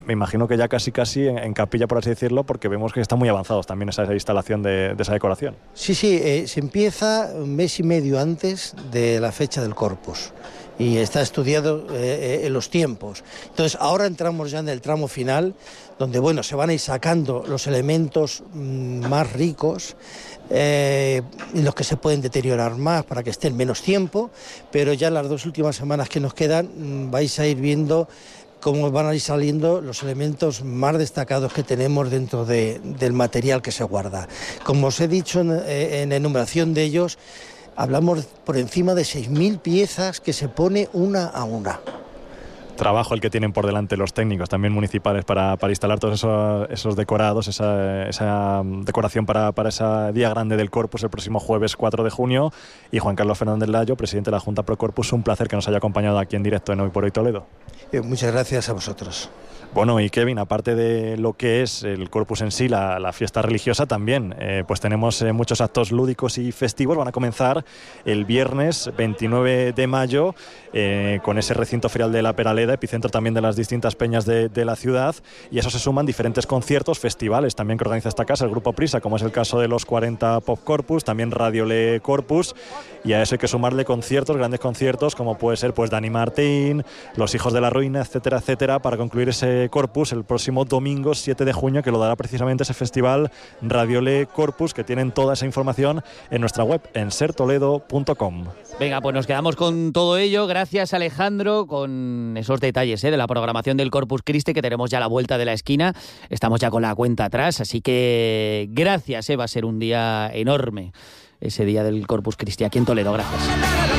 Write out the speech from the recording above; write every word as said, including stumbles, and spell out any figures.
Me imagino que ya casi casi en, en capilla, por así decirlo, porque vemos que están muy avanzados también esa, esa instalación de, de esa decoración. Sí, sí, eh, se empieza un mes y medio antes de la fecha del Corpus y está estudiado eh, en los tiempos. Entonces ahora entramos ya en el tramo final, donde bueno, se van a ir sacando los elementos mmm, más ricos, eh, los que se pueden deteriorar más para que estén menos tiempo, pero ya en las dos últimas semanas que nos quedan mmm, vais a ir viendo cómo van a ir saliendo los elementos más destacados que tenemos dentro de, del material que se guarda. Como os he dicho en, en la enumeración de ellos, hablamos por encima de seis mil piezas que se pone una a una. Trabajo el que tienen por delante los técnicos también municipales para, para instalar todos esos, esos decorados, esa, esa decoración para, para ese día grande del Corpus el próximo jueves cuatro de junio. Y Juan Carlos Fernández Layo, presidente de la Junta Pro Corpus, un placer que nos haya acompañado aquí en directo en Hoy por Hoy Toledo. Eh, muchas gracias a vosotros. Bueno, y Kevin, aparte de lo que es el Corpus en sí, la, la fiesta religiosa también, eh, pues tenemos eh, muchos actos lúdicos y festivos. Van a comenzar el viernes veintinueve de mayo eh, con ese recinto ferial de la Peraleda, epicentro también de las distintas peñas de, de la ciudad, y a eso se suman diferentes conciertos, festivales también que organiza esta casa, el Grupo Prisa, como es el caso de los cuarenta Pop Corpus, también Radio Le Corpus, y a eso hay que sumarle conciertos, grandes conciertos, como puede ser pues Dani Martín, Los Hijos de la Ruina, etcétera, etcétera, para concluir ese Corpus el próximo domingo siete de junio, que lo dará precisamente ese festival Radio Le Corpus, que tienen toda esa información en nuestra web, en ser toledo punto com. Venga, pues nos quedamos con todo ello. Gracias, Alejandro, con esos detalles ¿eh? de la programación del Corpus Christi, que tenemos ya a la vuelta de la esquina. Estamos ya con la cuenta atrás, así que gracias, ¿eh? Va a ser un día enorme ese día del Corpus Christi aquí en Toledo. Gracias.